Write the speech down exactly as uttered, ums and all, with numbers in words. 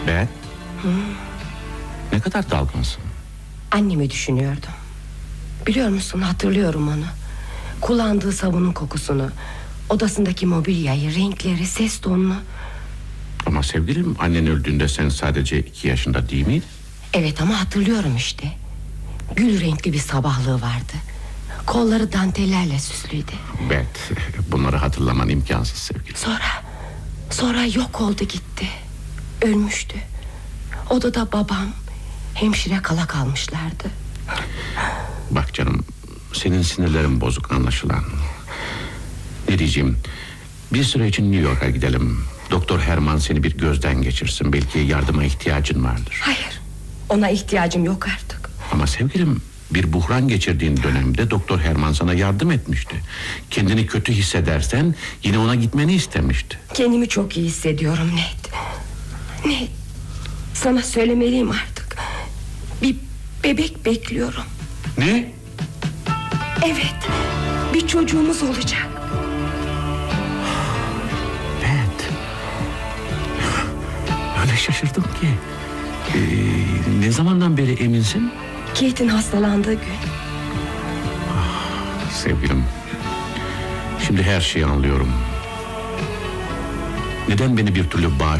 Ben? Ne kadar dalgınsın. Annemi düşünüyordum. Biliyor musun, hatırlıyorum onu. Kullandığı sabunun kokusunu, odasındaki mobilyayı, renkleri, ses tonunu. Ama sevgilim, annen öldüğünde sen sadece iki yaşında değil miydin? Evet, ama hatırlıyorum işte. Gül renkli bir sabahlığı vardı. Kolları dantellerle süslüydü. Evet, bunları hatırlaman imkansız sevgilim. Sonra Sonra yok oldu gitti. Ölmüştü. Odada babam, hemşire kala kalmışlardı. Bak canım, senin sinirlerin bozuk anlaşılan. Ne diyeceğim, bir süre için New York'a gidelim. Doktor Herman seni bir gözden geçirsin. Belki yardıma ihtiyacın vardır. Hayır, ona ihtiyacım yok artık. Ama sevgilim, bir buhran geçirdiğin dönemde Doktor Herman sana yardım etmişti. Kendini kötü hissedersen yine ona gitmeni istemişti. Kendimi çok iyi hissediyorum Ned. Ned, sana söylemeliyim artık. Bir bebek bekliyorum. Ne? Evet, bir çocuğumuz olacak. Evet. Öyle şaşırdım ki. Ee, ne zamandan beri eminsin? Kate'in hastalandığı gün. Ah, sevgilim, şimdi her şeyi anlıyorum. Neden beni bir türlü bağış